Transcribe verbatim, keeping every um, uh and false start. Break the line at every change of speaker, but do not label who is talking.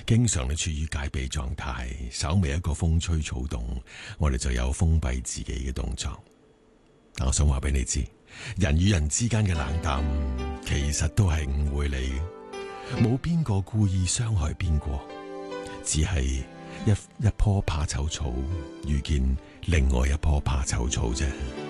經常都處於戒備狀態，稍微一個風吹草動，我哋就有封閉自己嘅動作。但我想話俾你知，人與人之間嘅冷淡，其實都係誤會嚟嘅，冇邊個故意傷害邊個，只係一一棵怕醜草遇見另外一棵怕醜草啫。